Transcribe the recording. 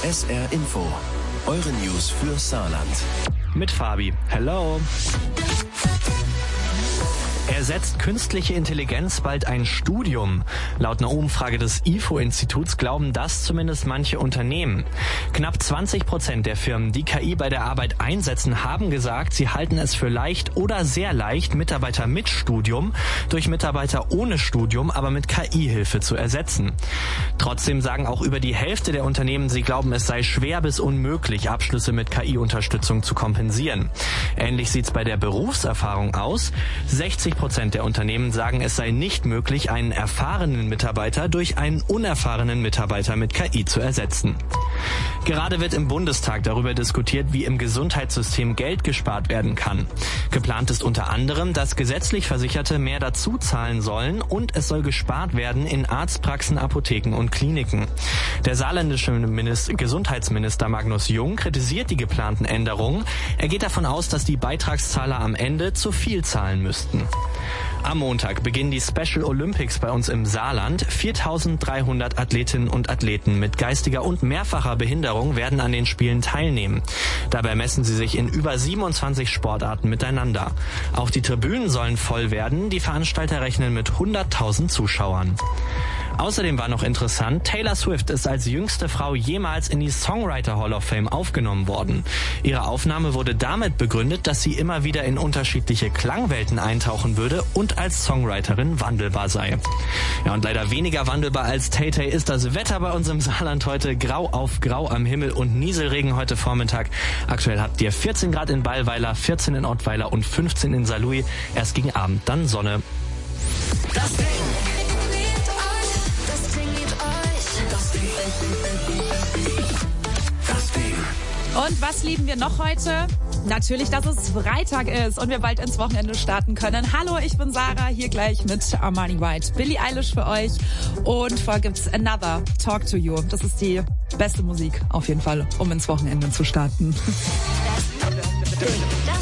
SR Info, eure News für Saarland. Mit Fabi. Hello. Ersetzt künstliche Intelligenz bald ein Studium? Laut einer Umfrage des IFO-Instituts glauben das zumindest manche Unternehmen. Knapp 20% der Firmen, die KI bei der Arbeit einsetzen, haben gesagt, sie halten es für leicht oder sehr leicht, Mitarbeiter mit Studium durch Mitarbeiter ohne Studium, aber mit KI-Hilfe zu ersetzen. Trotzdem sagen auch über die Hälfte der Unternehmen, sie glauben, es sei schwer bis unmöglich, Abschlüsse mit KI-Unterstützung zu kompensieren. Ähnlich sieht's bei der Berufserfahrung aus. 60% der Unternehmen sagen, es sei nicht möglich, einen erfahrenen Mitarbeiter durch einen unerfahrenen Mitarbeiter mit KI zu ersetzen. Gerade wird im Bundestag darüber diskutiert, wie im Gesundheitssystem Geld gespart werden kann. Geplant ist unter anderem, dass gesetzlich Versicherte mehr dazu zahlen sollen und es soll gespart werden in Arztpraxen, Apotheken und Kliniken. Der saarländische Gesundheitsminister Magnus Jung kritisiert die geplanten Änderungen. Er geht davon aus, dass die Beitragszahler am Ende zu viel zahlen müssten. Am Montag beginnen die Special Olympics bei uns im Saarland. 4.300 Athletinnen und Athleten mit geistiger und mehrfacher Behinderung werden an den Spielen teilnehmen. Dabei messen sie sich in über 27 Sportarten miteinander. Auch die Tribünen sollen voll werden. Die Veranstalter rechnen mit 100.000 Zuschauern. Außerdem war noch interessant, Taylor Swift ist als jüngste Frau jemals in die Songwriter Hall of Fame aufgenommen worden. Ihre Aufnahme wurde damit begründet, dass sie immer wieder in unterschiedliche Klangwelten eintauchen würde und als Songwriterin wandelbar sei. Ja, und leider weniger wandelbar als Tay-Tay ist das Wetter bei uns im Saarland heute. Grau auf Grau am Himmel und Nieselregen heute Vormittag. Aktuell habt ihr 14 Grad in Ballweiler, 14 in Ottweiler und 15 in Saarlouis. Erst gegen Abend, dann Sonne. Das Ding. Und was lieben wir noch heute? Natürlich, dass es Freitag ist und wir bald ins Wochenende starten können. Hallo, ich bin Sarah, hier gleich mit Armani White. Billie Eilish für euch und vorher gibt's Another, Talk to You. Das ist die beste Musik auf jeden Fall, um ins Wochenende zu starten. Das